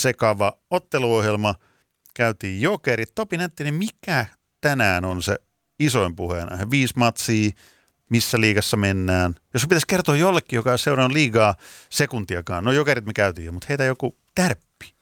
sekava otteluohjelma. Käytiin Jokerit. Topi Nenttinen, mikä tänään on se isoin puheena? 5 matsia, missä liigassa mennään. Jos pitäisi kertoa jollekin, joka on seurannut liigaa sekuntiakaan. No Jokerit me käytiin jo, mutta heitä joku tärppi.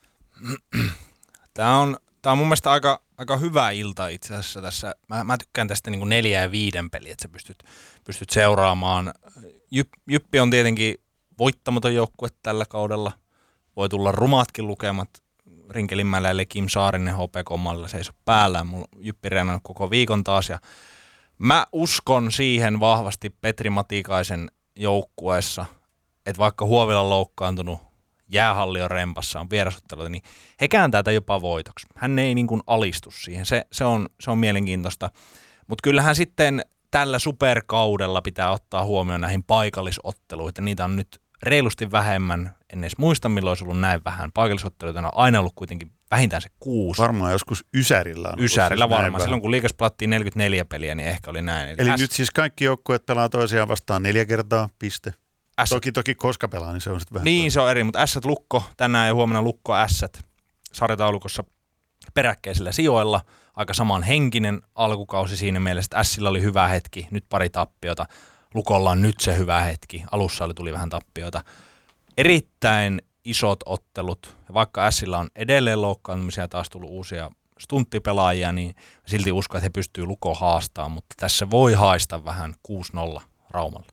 Tämä on mun mielestä aika hyvä ilta itse asiassa tässä. Mä tykkään tästä niin kuin 4 ja 5 peliä, että sä pystyt seuraamaan. Jyppi on tietenkin voittamaton joukkue tällä kaudella. Voi tulla rumatkin lukemat. Rinkelinmäellä eli Kim Saarinen HPK-mallilla seisoo päällään. Mulla on Jyppi reenannut koko viikon taas. Ja mä uskon siihen vahvasti Petri Matikaisen joukkueessa, että vaikka Huovila on loukkaantunut, jäähalli on rempassa, on vierasotteluita, niin he kääntää tätä jopa voitoksi. Hän ei niin kuin alistu siihen. Se on mielenkiintoista. Mutta kyllähän sitten tällä superkaudella pitää ottaa huomioon näihin paikallisotteluihin. Niitä on nyt reilusti vähemmän. En edes muista, milloin olisi ollut näin vähän. Paikallisotteluita on aina ollut kuitenkin vähintään se 6. Varmaan joskus Ysärillä on. Ysärillä varmaan. Silloin kun liigassa pelattiin 44 peliä, niin ehkä oli näin. Eli nyt siis kaikki joukkueet pelaa toisiaan vastaan 4 kertaa, piste. Toki koska pelaa, niin se on sitten vähän. Niin, se on eri, mutta Ässät Lukko tänään ja huomenna Lukko Ässät sarjataulukossa peräkkäisillä sijoilla. Aika samanhenkinen alkukausi siinä mielessä, että Ässillä oli hyvä hetki, nyt pari tappiota. Lukolla on nyt se hyvä hetki, alussa tuli vähän tappiota. Erittäin isot ottelut, vaikka Ässillä on edelleen loukkaantumisia, taas tullut uusia stunttipelaajia, niin silti uskon, että he pystyy Luko haastamaan, mutta tässä voi haista vähän 6-0 Raumalla.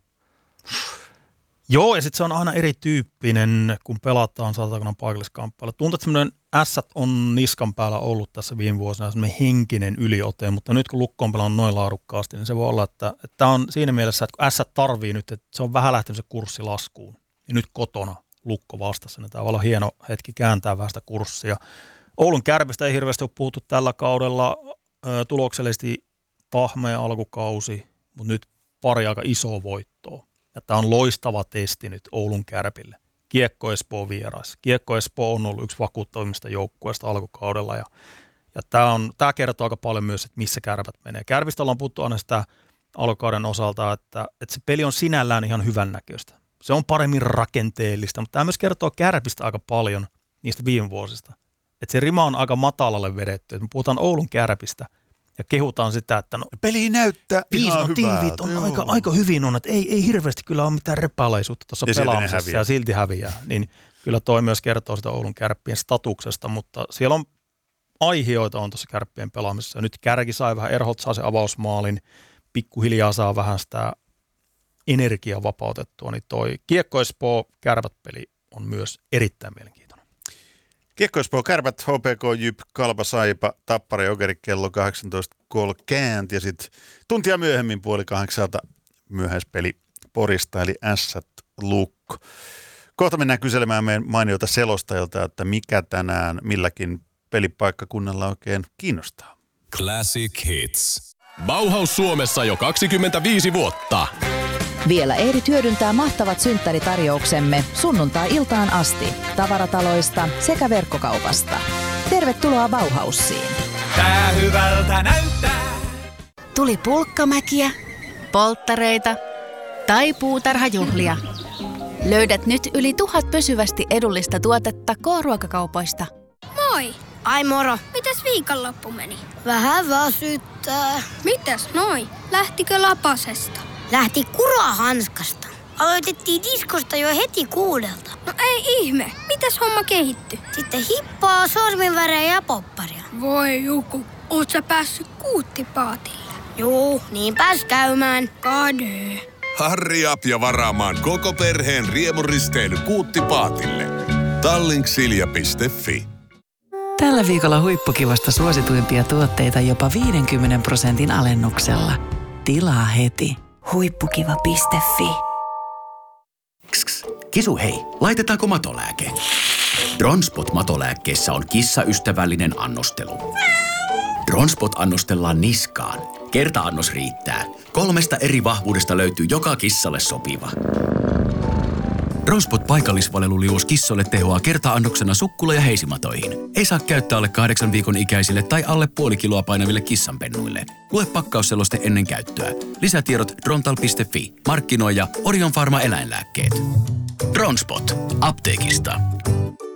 Joo, ja sitten se on aina erityyppinen, kun pelataan satakunnan paikalliskamppailu. Tuntuu, että semmoinen Ässät on niskan päällä ollut tässä viime vuosina semmoinen henkinen yliote, mutta nyt kun Lukko on pelannut noin laadukkaasti, niin se voi olla, että tämä on siinä mielessä, että kun Ässät tarvii nyt, että se on vähän lähtenyt se kurssi laskuun. Ja nyt kotona Lukko vastassa, niin tämä voi olla hieno hetki kääntää vähän sitä kurssia. Oulun Kärpistä ei hirveästi ole puhuttu tällä kaudella, tuloksellisesti tahmea alkukausi, mutta nyt pari aika isoa voittoa. Ja tämä on loistava testi nyt Oulun Kärpille. Kiekko Espoo vieras. Kiekko Espoo on ollut yksi vakuuttavimmista joukkueista alkukaudella ja tämä kertoo aika paljon myös, että missä Kärpät menee. Kärpistä ollaan puhuttu aina sitä alkukauden osalta, että se peli on sinällään ihan hyvännäköistä. Se on paremmin rakenteellista, mutta tämä myös kertoo Kärpistä aika paljon niistä viime vuosista. Että se rima on aika matalalle vedetty. Et me puhutaan Oulun Kärpistä ja kehutaan sitä, että no, peli näyttää ihan hyvältä. On aika hyvin on, että ei hirveästi kyllä ole mitään repäalaisuutta tuossa pelaamisessa ja silti häviää. Niin kyllä toi myös kertoo sitä Oulun Kärppien statuksesta, mutta siellä on aihioita on tuossa Kärppien pelaamisessa. Nyt Kärki sai vähän, Erholt saa se avausmaalin, pikkuhiljaa saa vähän sitä energiaa vapautettua, niin toi Kiekko Espoo Kärpät-peli on myös erittäin mielenkiintoinen. Kiekko Espoo Kärpät, HPK Jyp, Kalpa Saipa, Tappara Jokerit kello 18.30 ja sitten tuntia myöhemmin 7:30 myöhäispeli Porista eli Ässät Lukko. Kohta mennään kyselemään meidän mainiota selostajilta, että mikä tänään milläkin pelipaikkakunnalla oikein kiinnostaa. Classic Hits. Bauhaus Suomessa jo 25 vuotta. Vielä ehdit hyödyntää mahtavat synttäritarjouksemme sunnuntai-iltaan asti tavarataloista sekä verkkokaupasta. Tervetuloa Bauhausiin. Tää hyvältä näyttää. Tuli pulkkamäkiä, polttareita tai puutarhajuhlia. Löydät nyt yli 1000 pysyvästi edullista tuotetta K-ruokakaupoista. Moi! Ai moro! Mitäs viikonloppu meni? Vähän väsyttää. Mitäs noi? Lähtikö lapasesta? Lähti kurahanskasta. Aloitettiin diskosta jo heti 6. No ei ihme. Mitäs homma kehittyi? Sitten hippaa, sorminvärejä ja popparia. Voi Juku, oot sä päässyt kuuttipaatille? Juu, niin pääs käymään. Kade. Hurry up ja varaamaan koko perheen riemuristeily Kuuttipaatille. Tallink.silja.fi. Tällä viikolla huippukivasta suosituimpia tuotteita jopa 50% alennuksella. Tilaa heti. Huippukiva.fi. Kisu hei, laitetaanko matolääke? Dronspot-matolääkkeessä on kissaystävällinen annostelu. Dronspot annostellaan niskaan. Kerta-annos riittää. 3 eri vahvuudesta löytyy joka kissalle sopiva. Dronspot paikallisvaleluliuos kissoille tehoaa kerta-annoksena sukkula- ja heisimatoihin. Ei saa käyttää alle 8 viikon ikäisille tai alle puoli kiloa painaville kissanpennuille. Lue pakkausseloste ennen käyttöä. Lisätiedot drontal.fi. Markkinoija Orion Pharma eläinlääkkeet. Dronspot. Apteekista.